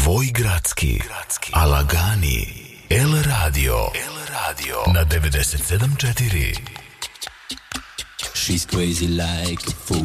Tvoj gradski, a lagani, El Radio, na 97.4. She's crazy like a fool.